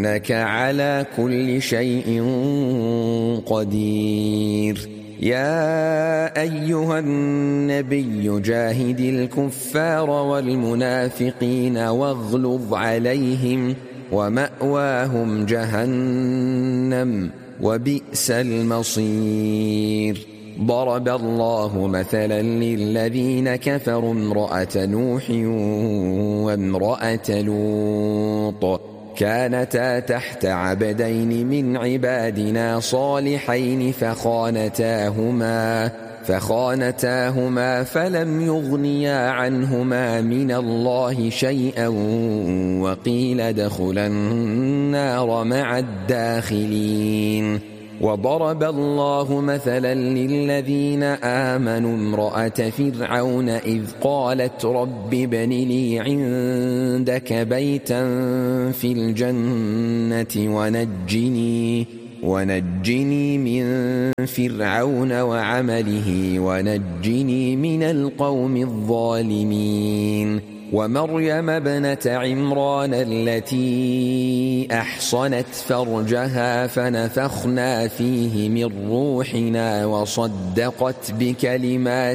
إنك على كل شيء قدير. يا أيها النبي جاهد الكفار والمنافقين واغلظ عليهم ومأواهم جهنم وبئس المصير. ضرب الله مثلا للذين كفروا امرأة نوح وامرأة لوط كانتا تحت عبدين من عبادنا صالحين فخانتاهما فلم يغنيا عنهما من الله شيئا وقيل ادخلا النار مع الداخلين. وضرب الله مثلا للذين آمنوا امرأة فرعون إذ قالت رب ابن لي عندك بيتا في الجنة ونجني من فرعون وعمله ونجني من القوم الظالمين. ومريم ابنة عمران التي أحصنت فرجها فنفخنا فيه من روحنا وصدقت بكلمات